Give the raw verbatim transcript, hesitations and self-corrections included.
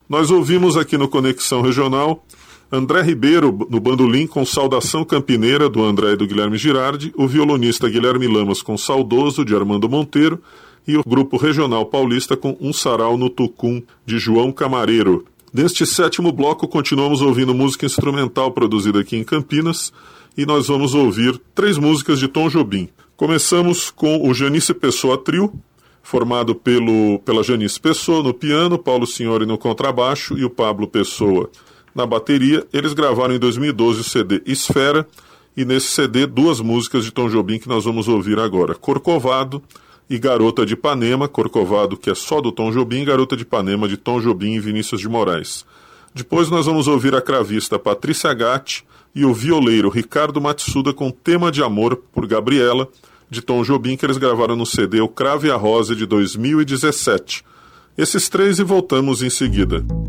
Nós ouvimos aqui no Conexão Regional André Ribeiro no bandolim com Saudação Campineira, do André e do Guilherme Girardi, o violonista Guilherme Lamas com Saudoso, de Armando Monteiro, e o grupo regional paulista com Um Sarau no Tucum, de João Camareiro. Neste sétimo bloco, continuamos ouvindo música instrumental produzida aqui em Campinas, e nós vamos ouvir três músicas de Tom Jobim. Começamos com o Janice Pessoa Trio, formado pelo, pela Janice Pessoa no piano, Paulo Signori no contrabaixo e o Pablo Pessoa na bateria. Eles gravaram em dois mil e doze o C D Esfera, e nesse C D duas músicas de Tom Jobim que nós vamos ouvir agora, Corcovado e Garota de Ipanema, Corcovado que é só do Tom Jobim, Garota de Ipanema de Tom Jobim e Vinícius de Moraes. Depois nós vamos ouvir a cravista Patrícia Gatti e o violeiro Ricardo Matsuda com Tema de Amor por Gabriela, de Tom Jobim, que eles gravaram no C D O Cravo e a Rosa de dois mil e dezessete. Esses três e voltamos em seguida.